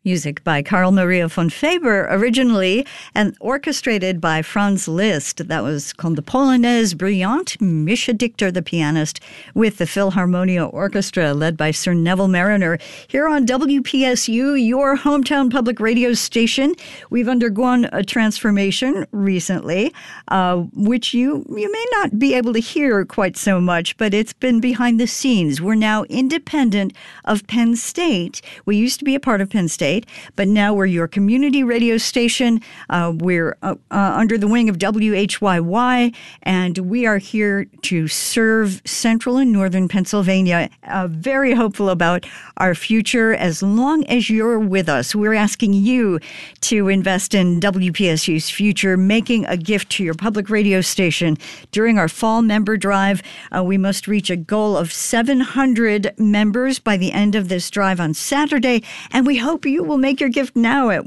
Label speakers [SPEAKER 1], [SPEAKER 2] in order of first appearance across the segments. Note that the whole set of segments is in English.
[SPEAKER 1] Music by Carl Maria von Faber originally, and orchestrated by Franz Liszt. That was called the Polonaise Brillante, Mischa Dichter, the pianist, with the Philharmonia Orchestra, led by Sir Neville Marriner. Here on WPSU, your hometown public radio station, we've undergone a transformation recently, which you may not be able to hear quite so much, but it's been behind the scenes. We're now independent of Penn State. We used to be a part of Penn State, but now we're your community radio station. We're under the wing of WHYY, and we are here to serve central and northern Pennsylvania. Very hopeful about our future as long as you're with us. We're asking you to invest in WPSU's future, making a gift to your public radio station. During our fall member drive, we must reach a goal of 700 members by the end of this drive on Saturday, and we hope you will make your gift now at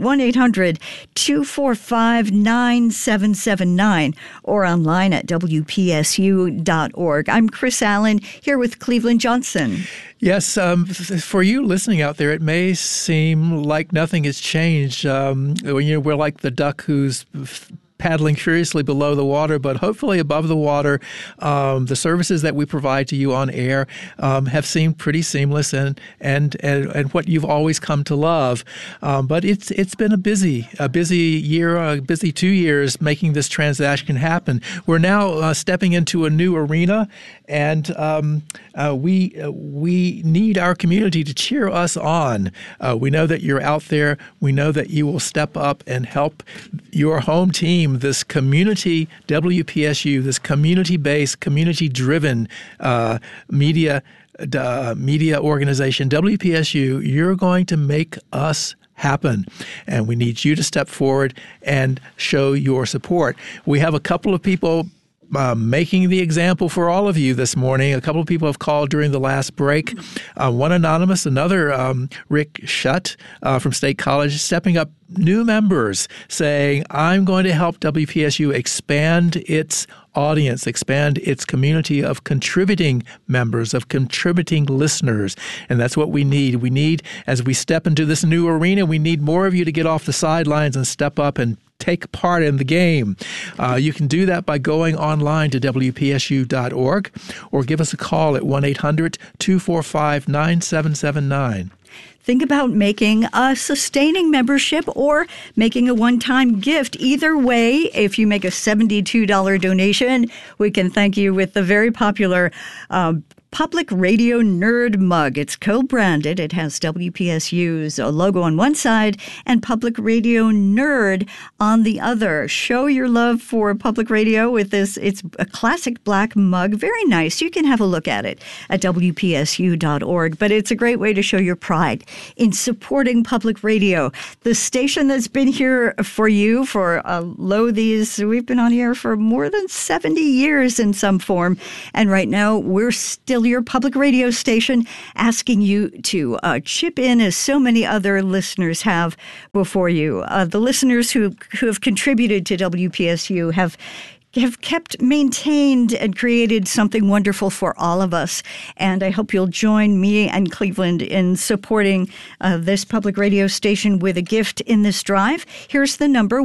[SPEAKER 1] 1-800-245-9779 or online at WPSU.org. I'm Chris Allen, here with Cleveland Johnson.
[SPEAKER 2] Yes, for you listening out there, it may seem like nothing has changed. We're like the duck who's paddling furiously below the water, but hopefully above the water, the services that we provide to you on air have seemed pretty seamless and what you've always come to love. But it's been a busy year, a busy 2 years making this transaction happen. We're now stepping into a new arena, and we need our community to cheer us on. We know that you're out there. We know that you will step up and help your home team, this community WPSU, this community-based, community-driven media organization, WPSU. You're going to make us happen, and we need you to step forward and show your support. We have a couple of people making the example for all of you this morning. A couple of people have called during the last break. One anonymous, another Rick Shutt from State College, stepping up new members saying, I'm going to help WPSU expand its audience, expand its community of contributing members, of contributing listeners. And that's what we need. We need, as we step into this new arena, we need more of you to get off the sidelines and step up and take part in the game. You can do that by going online to WPSU.org or give us a call at 1-800-245-9779.
[SPEAKER 1] Think about making a sustaining membership or making a one-time gift. Either way, if you make a $72 donation, we can thank you with the very popular Public Radio Nerd Mug. It's co-branded. It has WPSU's logo on one side and Public Radio Nerd on the other. Show your love for public radio with this. It's a classic black mug. Very nice. You can have a look at it at WPSU.org. But it's a great way to show your pride in supporting public radio. The station that's been here for you for we've been on here for more than 70 years in some form. And right now, we're still your public radio station, asking you to chip in as so many other listeners have before you. The listeners who have contributed to WPSU have maintained and created something wonderful for all of us. And I hope you'll join me and Cleveland in supporting this public radio station with a gift in this drive. Here's the number,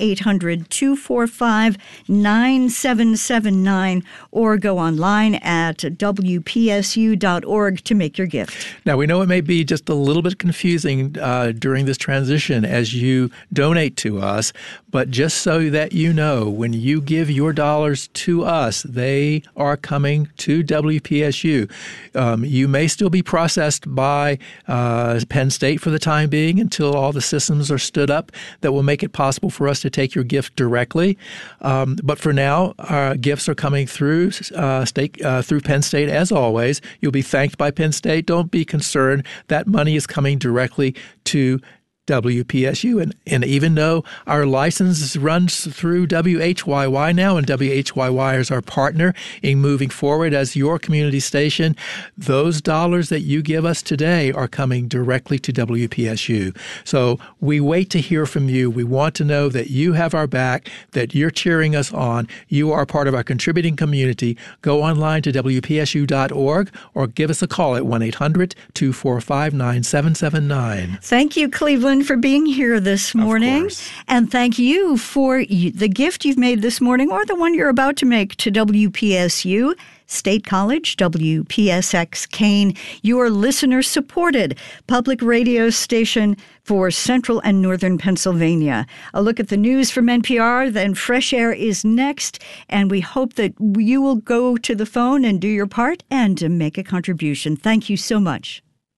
[SPEAKER 1] 1-800-245-9779, or go online at WPSU.org to make your gift.
[SPEAKER 2] Now, we know it may be just a little bit confusing during this transition as you donate to us, but just so that you know, when you give your dollars to us, they are coming to WPSU. You may still be processed by Penn State for the time being until all the systems are stood up that will make it possible for us to take your gift directly. But for now, our gifts are coming through through Penn State as always. You'll be thanked by Penn State. Don't be concerned. That money is coming directly to WPSU. And even though our license runs through WHYY now, and WHYY is our partner in moving forward as your community station, those dollars that you give us today are coming directly to WPSU. So we wait to hear from you. We want to know that you have our back, that you're cheering us on. You are part of our contributing community. Go online to WPSU.org or give us a call at 1-800-245-9779.
[SPEAKER 1] Thank you, Cleveland. Evelyn, for being here this morning. And thank you for the gift you've made this morning or the one you're about to make to WPSU. State College, WPSX Kane, your listener-supported public radio station for Central and Northern Pennsylvania. A look at the news from NPR, then Fresh Air is next, and we hope that you will go to the phone and do your part and make a contribution. Thank you so much.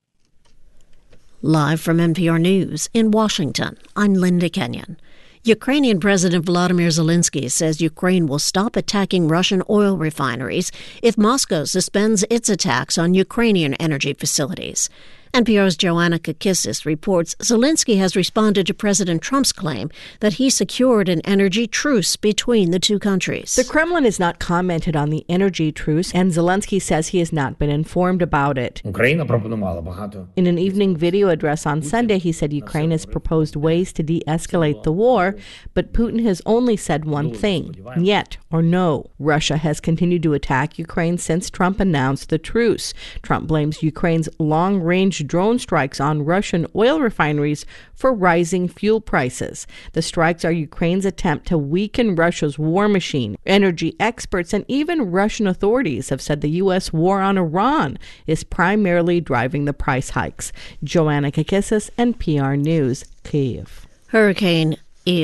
[SPEAKER 3] Live from NPR News in Washington, I'm Linda Kenyon. Ukrainian President Volodymyr Zelensky says Ukraine will stop attacking Russian oil refineries if Moscow suspends its attacks on Ukrainian energy facilities. NPR's Joanna Kakissis reports Zelensky has responded to President Trump's claim that he secured an energy truce between the two countries.
[SPEAKER 4] The Kremlin has not commented on the energy truce, and Zelensky says he has not been informed about it. In an evening video address on Sunday, he said Ukraine has proposed ways to de-escalate the war, but Putin has only said one thing, "Niet" or no. Russia has continued to attack Ukraine since Trump announced the truce. Trump blames Ukraine's long-range drone strikes on Russian oil refineries for rising fuel prices. The strikes are Ukraine's attempt to weaken Russia's war machine. Energy experts and even Russian authorities have said the U.S. war on Iran is primarily driving the price hikes. Joanna Kakissis, NPR News, Kyiv.
[SPEAKER 3] Hurricane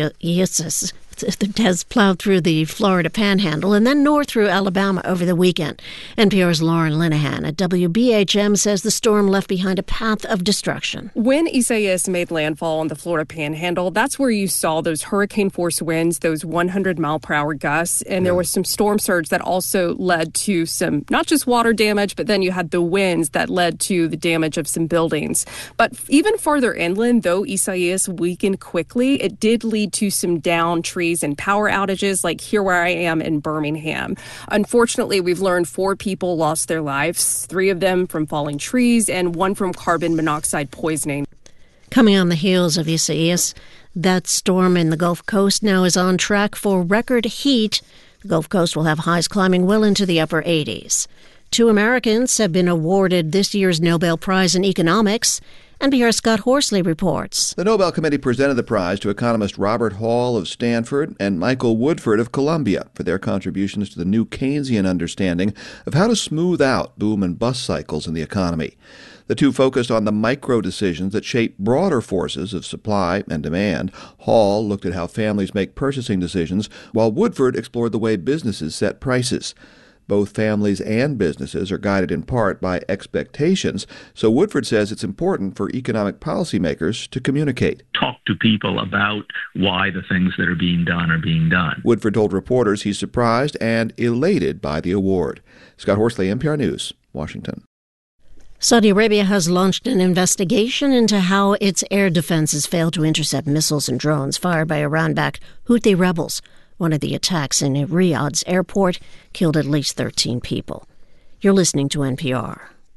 [SPEAKER 3] Isis has plowed through the Florida Panhandle and then north through Alabama over the weekend. NPR's Lauren Linehan at WBHM says the storm left behind a path of destruction.
[SPEAKER 5] When Isaias made landfall on the Florida Panhandle, that's where you saw those hurricane-force winds, those 100-mile-per-hour gusts, and there was some storm surge that also led to some, not just water damage, but then you had the winds that led to the damage of some buildings. But even farther inland, though Isaias weakened quickly, it did lead to some downed trees and power outages, like here where I am in Birmingham. Unfortunately, we've learned 4 people lost their lives, 3 of them from falling trees and 1 from carbon monoxide poisoning.
[SPEAKER 3] Coming on the heels of Isaias, that storm in the Gulf Coast now is on track for record heat. The Gulf Coast will have highs climbing well into the upper 80s. 2 Americans have been awarded this year's Nobel Prize in Economics. NPR's Scott Horsley reports.
[SPEAKER 6] The Nobel Committee presented the prize to economist Robert Hall of Stanford and Michael Woodford of Columbia for their contributions to the new Keynesian understanding of how to smooth out boom and bust cycles in the economy. The two focused on the micro decisions that shape broader forces of supply and demand. Hall looked at how families make purchasing decisions, while Woodford explored the way businesses set prices. Both families and businesses are guided in part by expectations, so Woodford says it's important for economic policymakers to communicate.
[SPEAKER 7] Talk to people about why the things that are being done.
[SPEAKER 6] Woodford told reporters he's surprised and elated by the award. Scott Horsley, NPR News, Washington.
[SPEAKER 3] Saudi Arabia has launched an investigation into how its air defenses failed to intercept missiles and drones fired by Iran-backed Houthi rebels. One of the attacks in Riyadh's airport killed at least 13 people. You're listening to NPR.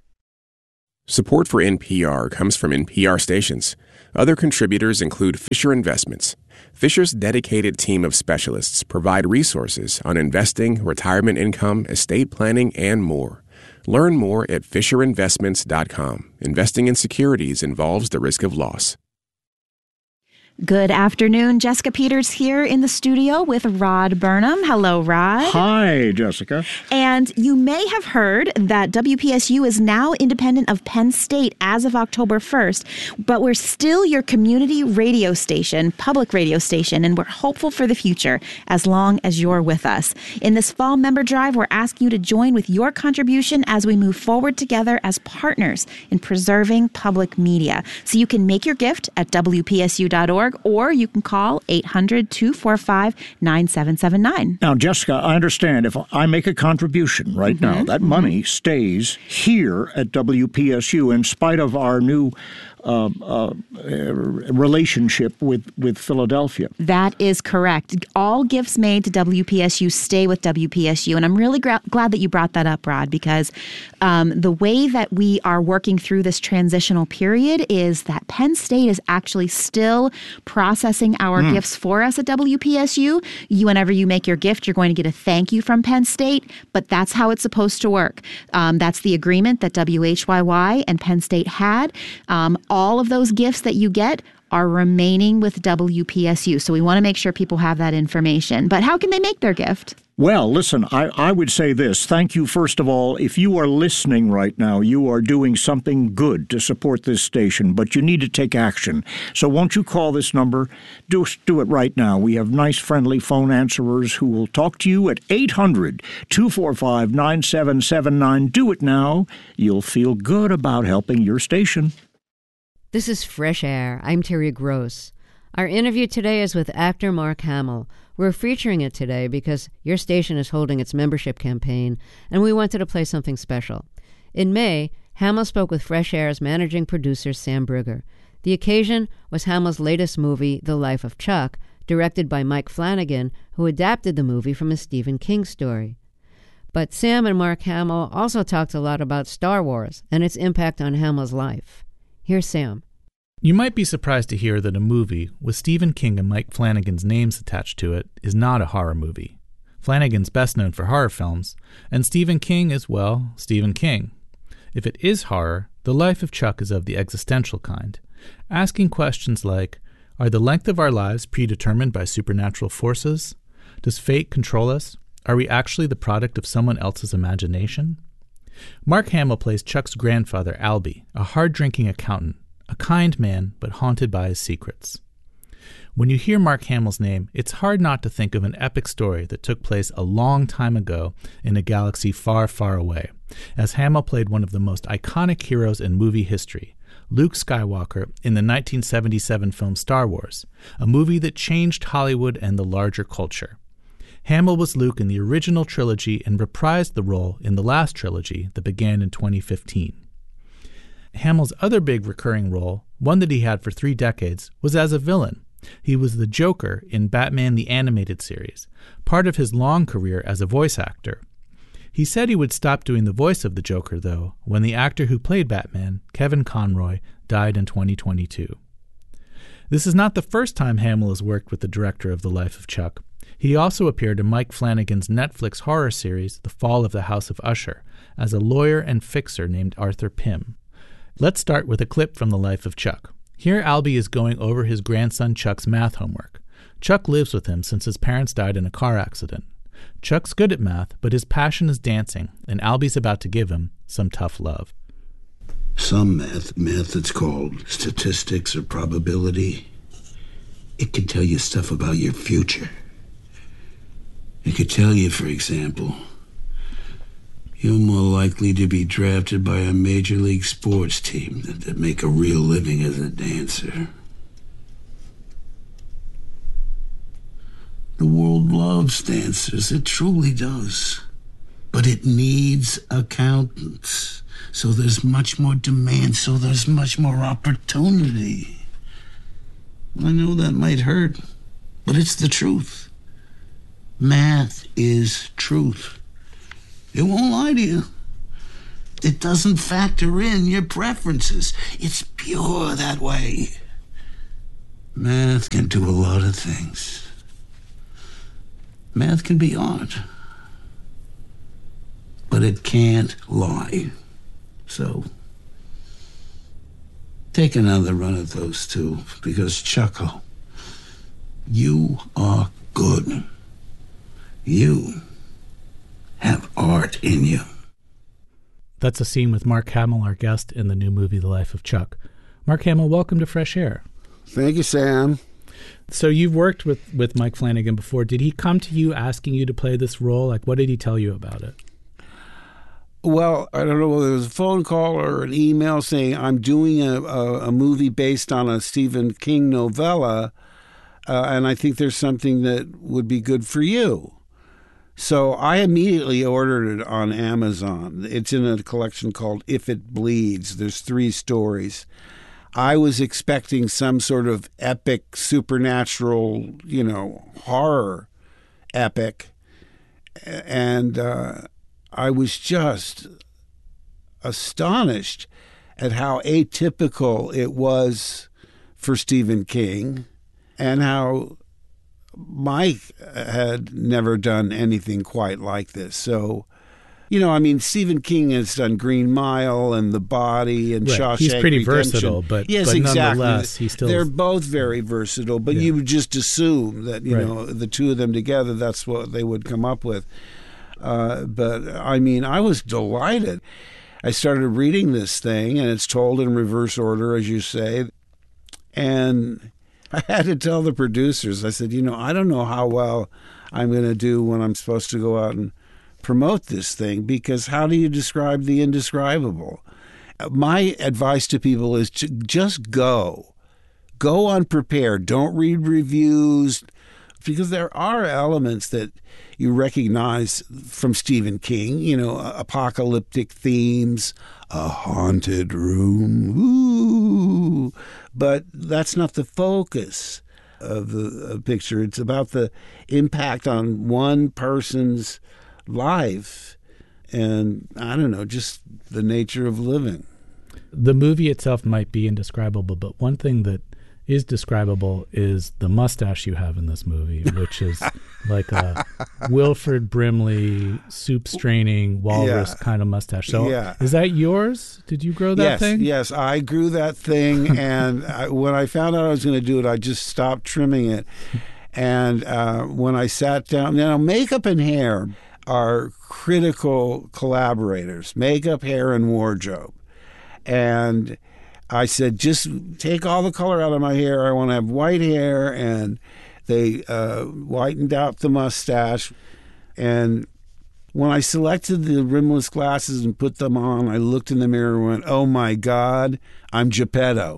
[SPEAKER 8] Support for NPR comes from NPR stations. Other contributors include Fisher Investments. Fisher's dedicated team of specialists provide resources on investing, retirement income, estate planning, and more. Learn more at FisherInvestments.com. Investing in securities involves the risk of loss.
[SPEAKER 9] Good afternoon. Jessica Peters here in the studio with Rod Burnham. Hello, Rod.
[SPEAKER 10] Hi, Jessica.
[SPEAKER 9] And you may have heard that WPSU is now independent of Penn State as of October 1st, but we're still your community radio station, public radio station, and we're hopeful for the future as long as you're with us. In this fall member drive, we're asking you to join with your contribution as we move forward together as partners in preserving public media. So you can make your gift at WPSU.org. Or you can call 800-245-9779.
[SPEAKER 10] Now, Jessica, I understand if I make a contribution right now, that money stays here at WPSU in spite of our new relationship with Philadelphia.
[SPEAKER 9] That is correct. All gifts made to WPSU stay with WPSU. And I'm really glad that you brought that up, Rod, because the way that we are working through this transitional period is that Penn State is actually still processing our gifts for us at WPSU. Whenever you make your gift, you're going to get a thank you from Penn State, but that's how it's supposed to work. That's the agreement that WHYY and Penn State had. All of those gifts that you get are remaining with WPSU. So we want to make sure people have that information. But how can they make their gift?
[SPEAKER 10] Well, listen, I would say this. Thank you, first of all. If you are listening right now, you are doing something good to support this station, but you need to take action. So won't you call this number? Do it right now. We have nice, friendly phone answerers who will talk to you at 800-245-9779. Do it now. You'll feel good about helping your station.
[SPEAKER 11] This is Fresh Air. I'm Terry Gross. Our interview today is with actor Mark Hamill. We're featuring it today because your station is holding its membership campaign, and we wanted to play something special. In May, Hamill spoke with Fresh Air's managing producer, Sam Brigger. The occasion was Hamill's latest movie, The Life of Chuck, directed by Mike Flanagan, who adapted the movie from a Stephen King story. But Sam and Mark Hamill also talked a lot about Star Wars and its impact on Hamill's life. Here's Sam.
[SPEAKER 12] You might be surprised to hear that a movie with Stephen King and Mike Flanagan's names attached to it is not a horror movie. Flanagan's best known for horror films, and Stephen King is, well, Stephen King. If it is horror, The Life of Chuck is of the existential kind, asking questions like, are the length of our lives predetermined by supernatural forces? Does fate control us? Are we actually the product of someone else's imagination? Mark Hamill plays Chuck's grandfather, Albie, a hard-drinking accountant, a kind man, but haunted by his secrets. When you hear Mark Hamill's name, it's hard not to think of an epic story that took place a long time ago in a galaxy far, far away, as Hamill played one of the most iconic heroes in movie history, Luke Skywalker, in the 1977 film Star Wars, a movie that changed Hollywood and the larger culture. Hamill was Luke in the original trilogy and reprised the role in the last trilogy that began in 2015. Hamill's other big recurring role, one that he had for 3 decades, was as a villain. He was the Joker in Batman the Animated Series, part of his long career as a voice actor. He said he would stop doing the voice of the Joker, though, when the actor who played Batman, Kevin Conroy, died in 2022. This is not the first time Hamill has worked with the director of The Life of Chuck. He also appeared in Mike Flanagan's Netflix horror series, The Fall of the House of Usher, as a lawyer and fixer named Arthur Pym. Let's start with a clip from The Life of Chuck. Here Albie is going over his grandson Chuck's math homework. Chuck lives with him since his parents died in a car accident. Chuck's good at math, but his passion is dancing, and Albie's about to give him some tough love.
[SPEAKER 13] Some math that's called statistics or probability, it can tell you stuff about your future. It could tell you, for example, you're more likely to be drafted by a major league sports team that make a real living as a dancer. The world loves dancers, it truly does. But it needs accountants. So there's much more demand, so there's much more opportunity. I know that might hurt, but it's the truth. Math is truth. It won't lie to you. It doesn't factor in your preferences. It's pure that way. Math can do a lot of things. Math can be art. But it can't lie. So, take another run at those two, because Chucko, you are good. You have art in you.
[SPEAKER 12] That's a scene with Mark Hamill, our guest in the new movie, The Life of Chuck. Mark Hamill, welcome to Fresh Air.
[SPEAKER 14] Thank you, Sam.
[SPEAKER 12] So you've worked with Mike Flanagan before. Did he come to you asking you to play this role? Like, what did he tell you about it?
[SPEAKER 14] Well, I don't know whether it was a phone call or an email saying, I'm doing a movie based on a Stephen King novella, and I think there's something that would be good for you. So I immediately ordered it on Amazon. It's in a collection called If It Bleeds. There's 3 stories. I was expecting some sort of epic, supernatural, horror epic. And I was just astonished at how atypical it was for Stephen King and how Mike had never done anything quite like this. So You know, I mean, Stephen King has done Green Mile and The Body and Shawshank
[SPEAKER 12] He's pretty
[SPEAKER 14] Redemption.
[SPEAKER 12] versatile, but
[SPEAKER 14] yes,
[SPEAKER 12] but
[SPEAKER 14] exactly.
[SPEAKER 12] Nonetheless, he still
[SPEAKER 14] they're both very versatile, but you would just assume that, you know, the two of them together, that's what they would come up with. But, I mean, I was delighted. I started reading this thing, and it's told in reverse order, as you say, and I had to tell the producers, I said, you know, I don't know how well I'm going to do when I'm supposed to go out and promote this thing, because how do you describe the indescribable? My advice to people is to just go unprepared. Don't read reviews, because there are elements that you recognize from Stephen King, you know, apocalyptic themes, a haunted room, ooh, but that's not the focus of the picture. It's about the impact on one person's life and, I don't know, just the nature of living.
[SPEAKER 12] The movie itself might be indescribable, but one thing that is describable is the mustache you have in this movie, which is like a Wilford Brimley soup-straining walrus kind of mustache. So is that yours? Did you grow that thing?
[SPEAKER 14] Yes, I grew that thing, and when I found out I was going to do it, I just stopped trimming it. And when I sat down, now makeup and hair are critical collaborators, makeup, hair, and wardrobe. And I said, just take all the color out of my hair. I want to have white hair. And they whitened out the mustache. And when I selected the rimless glasses and put them on, I looked in the mirror and went, oh, my God, I'm Geppetto.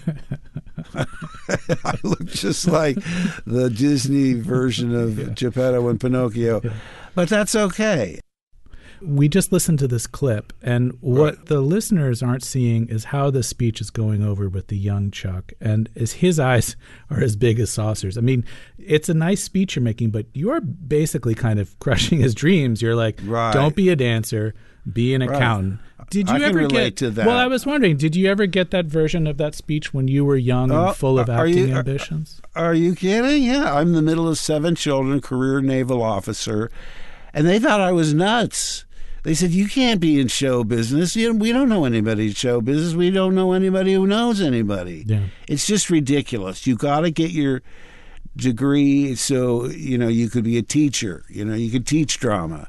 [SPEAKER 14] I look just like the Disney version of Geppetto and Pinocchio. But that's okay.
[SPEAKER 12] We just listened to this clip, and what the listeners aren't seeing is how the speech is going over with the young Chuck, and his eyes are as big as saucers. I mean, it's a nice speech you're making, but you're basically kind of crushing his dreams. You're like, don't be a dancer, be an accountant. Did you ever
[SPEAKER 14] relate to that.
[SPEAKER 12] Well, I was wondering, did you ever get that version of that speech when you were young and full of acting ambitions?
[SPEAKER 14] Are you kidding? Yeah, I'm in the middle of 7 children, career naval officer, and they thought I was nuts. They said, you can't be in show business. We don't know anybody in show business. We don't know anybody who knows anybody. Yeah. It's just ridiculous. You got to get your degree so, you know, you could be a teacher. You know, you could teach drama.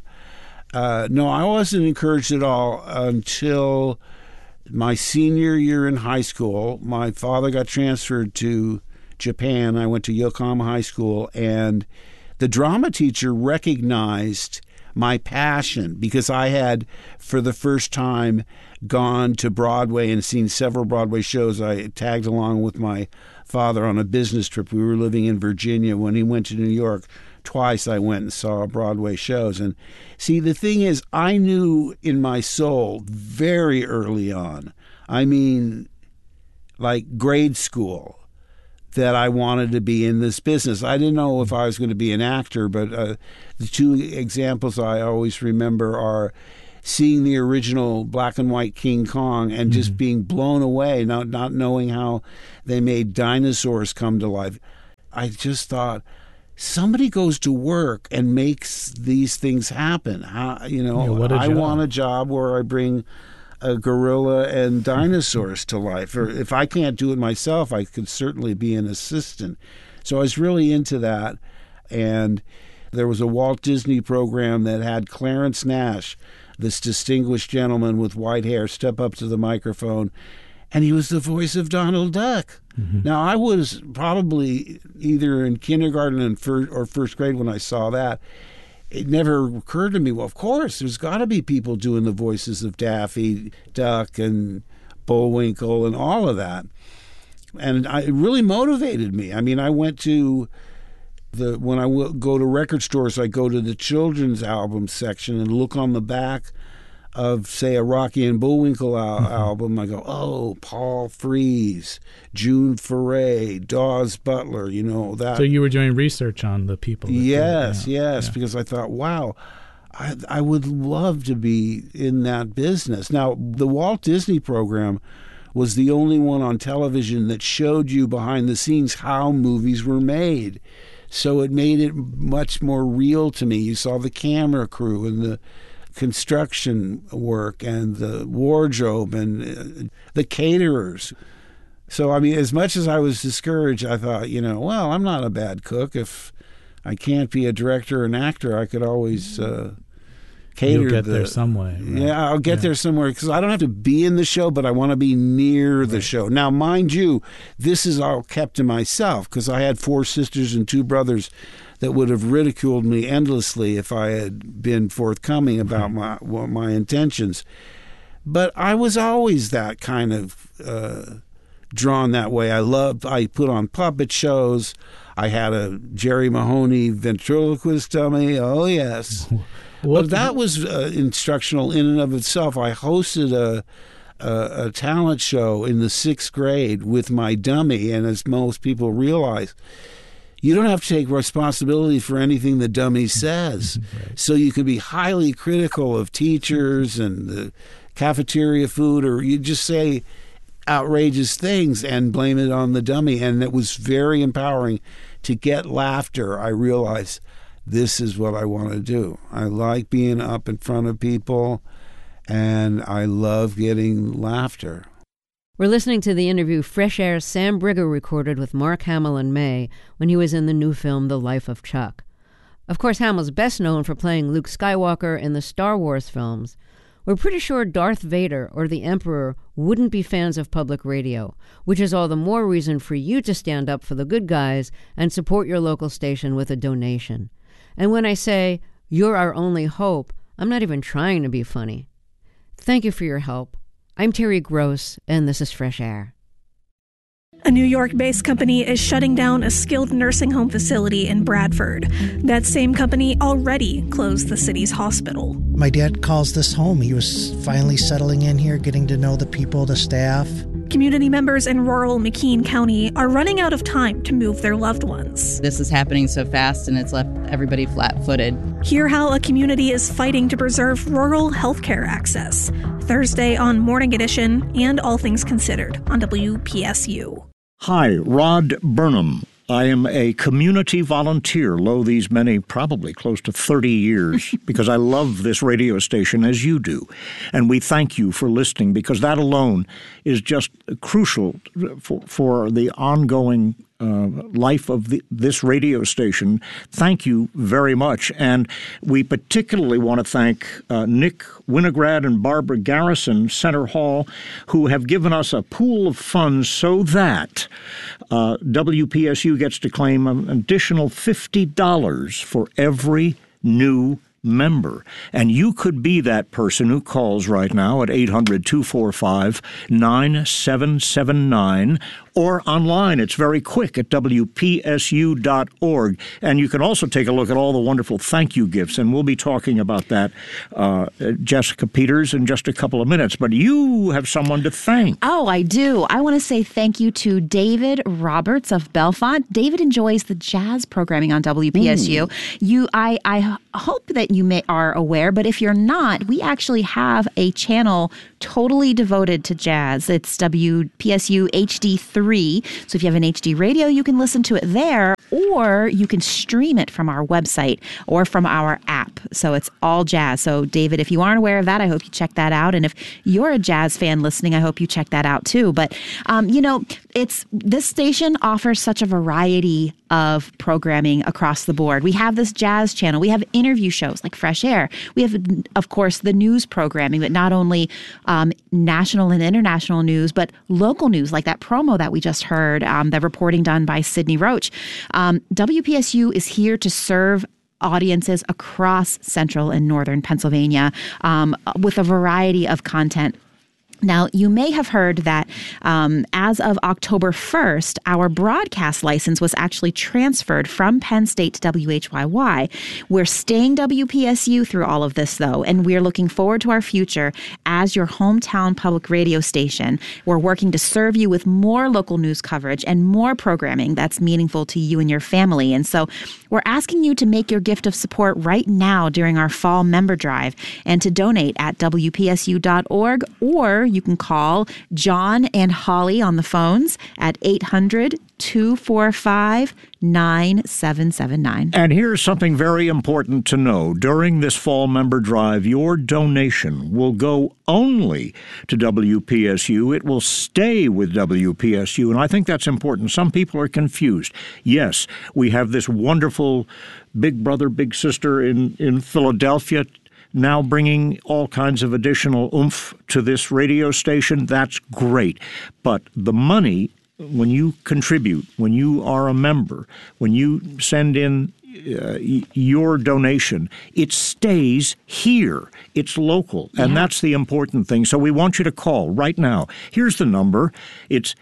[SPEAKER 14] No, I wasn't encouraged at all until my senior year in high school. My father got transferred to Japan. I went to Yokohama High School, and the drama teacher recognized my passion because I had, for the first time, gone to Broadway and seen several Broadway shows. I tagged along with my father on a business trip. We were living in Virginia. When he went to New York, twice I went and saw Broadway shows. And see, the thing is, I knew in my soul very early on, I mean, like grade school, that I wanted to be in this business. I didn't know if I was going to be an actor, but the 2 examples I always remember are seeing the original black and white King Kong and just being blown away, not knowing how they made dinosaurs come to life. I just thought, somebody goes to work and makes these things happen. I want a job where I bring a gorilla and dinosaurs to life. Or if I can't do it myself, I could certainly be an assistant. So I was really into that. And there was a Walt Disney program that had Clarence Nash, this distinguished gentleman with white hair, step up to the microphone, and he was the voice of Donald Duck. Mm-hmm. Now, I was probably either in kindergarten or first grade when I saw that. It never occurred to me, well, of course, there's got to be people doing the voices of Daffy Duck and Bullwinkle and all of that. And it really motivated me. I mean, I went to when I go to record stores, I go to the children's album section and look on the back of, say, a Rocky and Bullwinkle album. I go, oh, Paul Frees, June Foray, Dawes Butler, you know, that.
[SPEAKER 12] So you were doing research on the people.
[SPEAKER 14] Yes, because I thought, wow, I would love to be in that business. Now, the Walt Disney program was the only one on television that showed you behind the scenes how movies were made. So it made it much more real to me. You saw the camera crew and construction work and the wardrobe and the caterers. So, I mean, as much as I was discouraged, I thought, well, I'm not a bad cook. If I can't be a director or an actor, I could always cater.
[SPEAKER 12] You'll get there some way. Right?
[SPEAKER 14] Yeah, I'll get there somewhere because I don't have to be in the show, but I want to be near the show. Now, mind you, this is all kept to myself because I had 4 sisters and 2 brothers that would have ridiculed me endlessly if I had been forthcoming about my intentions. But I was always that kind of drawn that way. I put on puppet shows. I had a Jerry Mahoney ventriloquist dummy. Oh, yes. But that was instructional in and of itself. I hosted a talent show in the 6th grade with my dummy, and as most people realize, you don't have to take responsibility for anything the dummy says. Right. So you can be highly critical of teachers and the cafeteria food, or you just say outrageous things and blame it on the dummy. And it was very empowering to get laughter. I realized this is what I want to do. I like being up in front of people, and I love getting laughter.
[SPEAKER 11] We're listening to the interview Fresh Air's Sam Briger recorded with Mark Hamill in May when he was in the new film The Life of Chuck. Of course, Hamill's best known for playing Luke Skywalker in the Star Wars films. We're pretty sure Darth Vader or the Emperor wouldn't be fans of public radio, which is all the more reason for you to stand up for the good guys and support your local station with a donation. And when I say, you're our only hope, I'm not even trying to be funny. Thank you for your help. I'm Terry Gross, and this is Fresh Air.
[SPEAKER 15] A New York-based company is shutting down a skilled nursing home facility in Bradford. That same company already closed the city's hospital.
[SPEAKER 16] My dad calls this home. He was finally settling in here, getting to know the people, the staff.
[SPEAKER 15] Community members in rural McKean County are running out of time to move their loved ones.
[SPEAKER 17] This is happening so fast, and it's left everybody flat-footed.
[SPEAKER 15] Hear how a community is fighting to preserve rural healthcare access. Thursday on Morning Edition and All Things Considered on WPSU.
[SPEAKER 10] Hi, Rod Burnham. I am a community volunteer, lo these many, probably close to 30 years, because I love this radio station as you do. And we thank you for listening, because that alone is just crucial for the ongoing life of this radio station. Thank you very much. And we particularly want to thank Nick Winograd and Barbara Garrison, Center Hall, who have given us a pool of funds so that WPSU gets to claim an additional $50 for every new member. And you could be that person who calls right now at 800-245-9779 or online. It's very quick at WPSU.org. And you can also take a look at all the wonderful thank you gifts. And we'll be talking about that, Jessica Peters, in just a couple of minutes. But you have someone to thank.
[SPEAKER 9] Oh, I do. I want to say thank you to David Roberts of Bellefonte. David enjoys the jazz programming on WPSU. I hope that you are aware, but if you're not, we actually have a channel totally devoted to jazz. It's WPSU HD3. So if you have an HD radio, you can listen to it there, or you can stream it from our website or from our app. So it's all jazz. So David, if you aren't aware of that, I hope you check that out. And if you're a jazz fan listening, I hope you check that out too. But, this station offers such a variety of programming across the board. We have this jazz channel. We have interview shows like Fresh Air. We have, of course, the news programming, but not only national and international news, but local news, like that promo that we just heard, the reporting done by Sydney Roach. WPSU is here to serve audiences across central and northern Pennsylvania with a variety of content. Now, you may have heard that as of October 1st, our broadcast license was actually transferred from Penn State to WHYY. We're staying WPSU through all of this, though, and we're looking forward to our future as your hometown public radio station. We're working to serve you with more local news coverage and more programming that's meaningful to you and your family. And so we're asking you to make your gift of support right now during our fall member drive and to donate at WPSU.org, or You can call John and Holly on the phones at 800-245-9779.
[SPEAKER 10] And here's something very important to know. During this fall member drive, your donation will go only to WPSU. It will stay with WPSU, and I think that's important. Some people are confused. Yes, we have this wonderful big brother, big sister in Philadelphia now bringing all kinds of additional oomph to this radio station. That's great. But the money, when you contribute, when you are a member, when you send in your donation, it stays here. It's local, and that's the important thing. So we want you to call right now. Here's the number. It's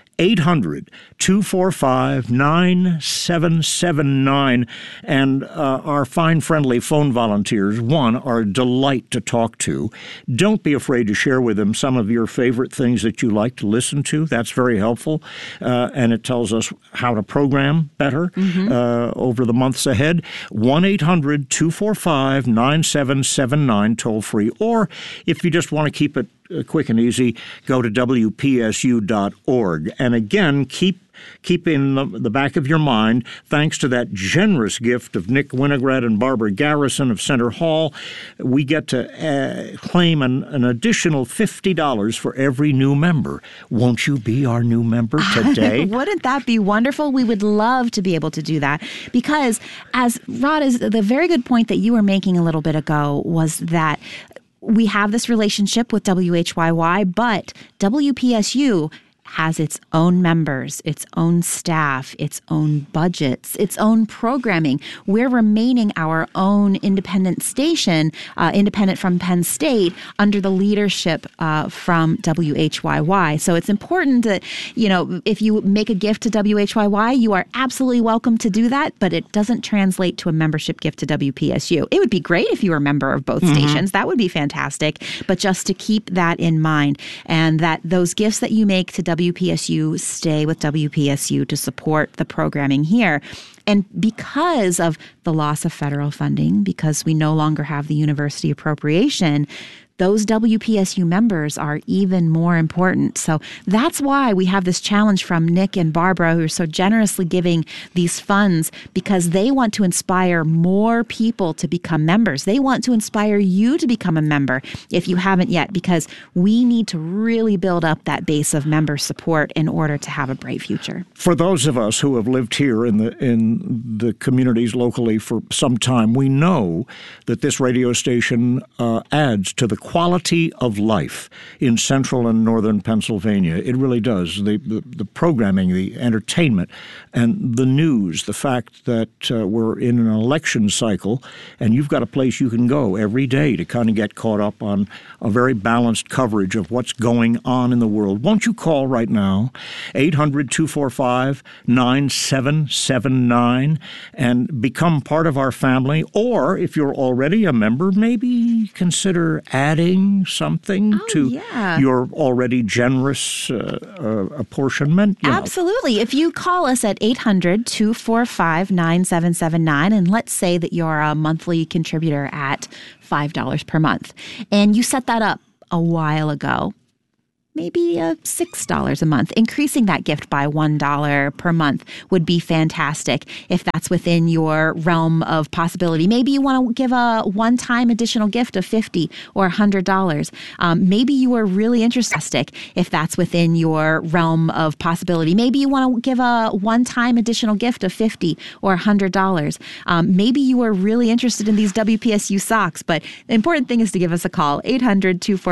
[SPEAKER 10] 800-245-9779, and our fine, friendly phone volunteers, one, are a delight to talk to. Don't be afraid to share with them some of your favorite things that you like to listen to. That's very helpful, and it tells us how to program better over the months ahead. 1-800-245-9779, toll-free, or if you just want to keep it quick and easy, go to WPSU.org. And again, keep in the back of your mind, thanks to that generous gift of Nick Winograd and Barbara Garrison of Center Hall, we get to claim an additional $50 for every new member. Won't you be our new member today?
[SPEAKER 9] Wouldn't that be wonderful? We would love to be able to do that, because as Rod, is the very good point that you were making a little bit ago was that we have this relationship with WHYY, but WPSU has its own members, its own staff, its own budgets, its own programming. We're remaining our own independent station, independent from Penn State, under the leadership from WHYY. So it's important that, if you make a gift to WHYY, you are absolutely welcome to do that, but it doesn't translate to a membership gift to WPSU. It would be great if you were a member of both stations. That would be fantastic. But just to keep that in mind, and that those gifts that you make to WPSU stay with WPSU to support the programming here. And because of the loss of federal funding, because we no longer have the university appropriation, those WPSU members are even more important. So that's why we have this challenge from Nick and Barbara, who are so generously giving these funds, because they want to inspire more people to become members. They want to inspire you to become a member if you haven't yet, because we need to really build up that base of member support in order to have a bright future.
[SPEAKER 10] For those of us who have lived here in the communities locally for some time, we know that this radio station adds to the quality of life in central and northern Pennsylvania. It really does. The programming, the entertainment, and the news, the fact that we're in an election cycle and you've got a place you can go every day to kind of get caught up on a very balanced coverage of what's going on in the world. Won't you call right now, 800-245-9779, and become part of our family? Or if you're already a member, maybe consider adding something to your already generous apportionment.
[SPEAKER 9] Absolutely. If you call us at 800-245-9779, and let's say that you're a monthly contributor at $5 per month, and you set that up a while ago, maybe $6 a month. Increasing that gift by $1 per month would be fantastic if that's within your realm of possibility. Maybe you want to give a one-time additional gift of $50 or $100. Maybe you are really interested if that's within your realm of possibility. Maybe you want to give a one-time additional gift of $50 or $100. Maybe you are really interested in these WPSU socks, but the important thing is to give us a call, 800-245